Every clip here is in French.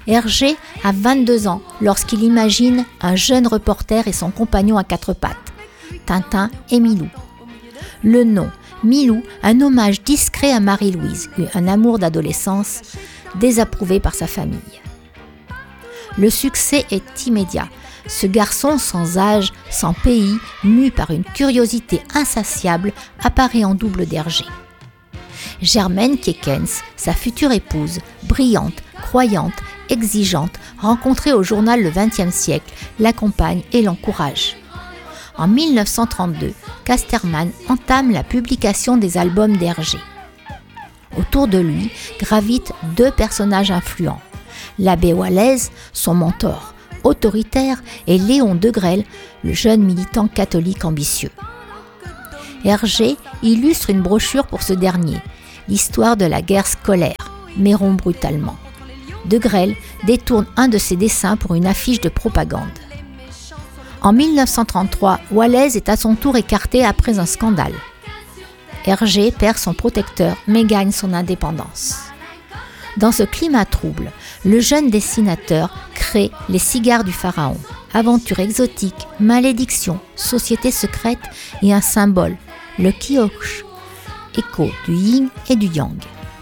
Hergé a 22 ans lorsqu'il imagine un jeune reporter et son compagnon à quatre pattes, Tintin et Milou. Le nom Milou, un hommage discret à Marie-Louise, un amour d'adolescence désapprouvé par sa famille. Le succès est immédiat. Ce garçon sans âge, sans pays, mu par une curiosité insatiable, apparaît en double d'Hergé. Germaine Kekens, sa future épouse, brillante, croyante, exigeante, rencontrée au journal Le XXe siècle, l'accompagne et l'encourage. En 1932, Casterman entame la publication des albums d'Hergé. Autour de lui gravitent deux personnages influents, l'abbé Wallez, son mentor, autoritaire, et Léon Degrelle, le jeune militant catholique ambitieux. Hergé illustre une brochure pour ce dernier, l'histoire de la guerre scolaire, mais rompt brutalement. Degrelle détourne un de ses dessins pour une affiche de propagande. En 1933, Wallez est à son tour écarté après un scandale. Hergé perd son protecteur mais gagne son indépendance. Dans ce climat trouble, le jeune dessinateur crée les cigares du pharaon, aventure exotique, malédiction, société secrète et un symbole, le kiosh, écho du yin et du yang.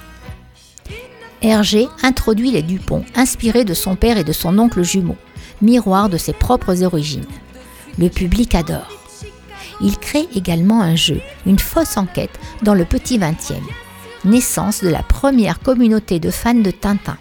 Hergé introduit les Dupont, inspirés de son père et de son oncle jumeau, miroir de ses propres origines. Le public adore. Il crée également un jeu, une fausse enquête dans le petit 20e, naissance de la première communauté de fans de Tintin.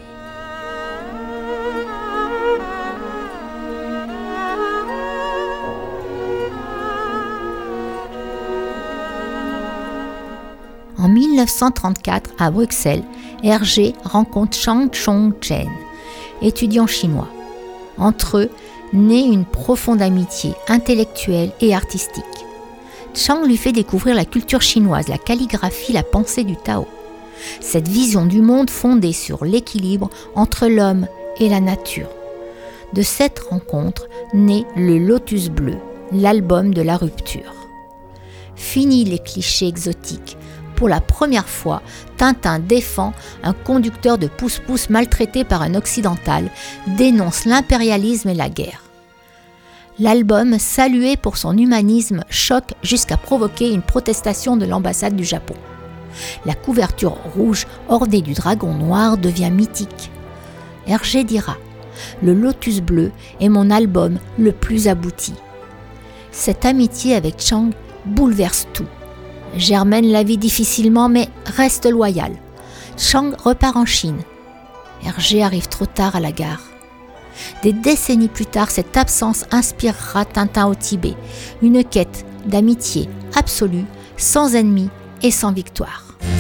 En 1934, à Bruxelles, Hergé rencontre Chang Chong-chen, étudiant chinois. Entre eux, naît une profonde amitié intellectuelle et artistique. Chang lui fait découvrir la culture chinoise, la calligraphie, la pensée du Tao. Cette vision du monde fondée sur l'équilibre entre l'homme et la nature. De cette rencontre naît le Lotus Bleu, l'album de la rupture. Fini les clichés exotiques. Pour la première fois, Tintin défend un conducteur de pousse-pousse maltraité par un occidental, dénonce l'impérialisme et la guerre. L'album, salué pour son humanisme, choque jusqu'à provoquer une protestation de l'ambassade du Japon. La couverture rouge ornée du dragon noir devient mythique. Hergé dira « Le Lotus Bleu est mon album le plus abouti ». Cette amitié avec Chang bouleverse tout. Germaine la vit difficilement mais reste loyale. Chang repart en Chine. Hergé arrive trop tard à la gare. Des décennies plus tard, cette absence inspirera Tintin au Tibet, une quête d'amitié absolue, sans ennemis et sans victoire.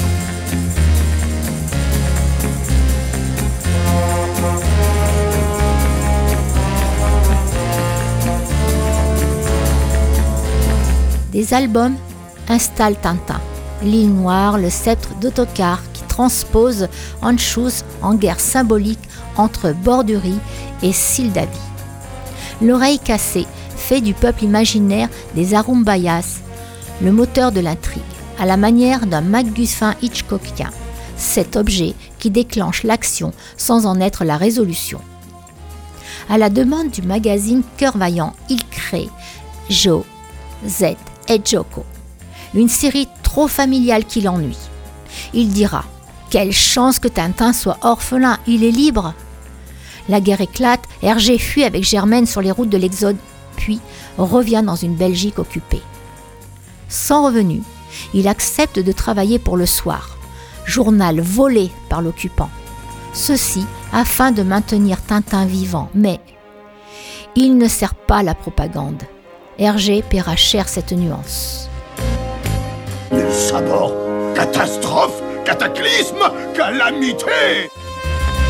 Des albums installent Tintin, l'île Noire, le sceptre d'Ottokar qui transpose Anschutz en guerre symbolique entre Bordurie et Sildavie. L'oreille cassée fait du peuple imaginaire des Arumbayas le moteur de l'intrigue, à la manière d'un MacGuffin hitchcockien, cet objet qui déclenche l'action sans en être la résolution. À la demande du magazine Cœur Vaillant, il crée Jo, Z et Joko, une série trop familiale qui l'ennuie. Il dira « Quelle chance que Tintin soit orphelin, il est libre !» La guerre éclate, Hergé fuit avec Germaine sur les routes de l'Exode, puis revient dans une Belgique occupée. Sans revenu, il accepte de travailler pour Le Soir, journal volé par l'occupant. Ceci afin de maintenir Tintin vivant, mais il ne sert pas la propagande. Hergé paiera cher cette nuance. Mille sabords, catastrophe, cataclysme, calamité!